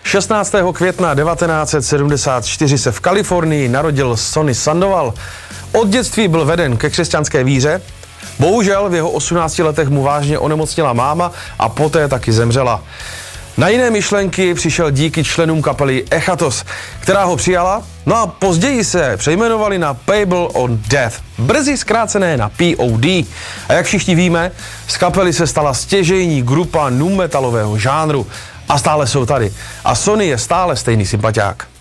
16. května 1974 se v Kalifornii narodil Sonny Sandoval. Od dětství byl veden ke křesťanské víře. Bohužel v jeho 18 letech mu vážně onemocněla máma a poté taky zemřela. Na jiné myšlenky přišel díky členům kapely Echatos, která ho přijala, no a později se přejmenovali na Payable on Death, brzy zkrácené na POD. A jak všichni víme, z kapely se stala stěžejní grupa nu metalového žánru a stále jsou tady. A Sonny je stále stejný sympatiák.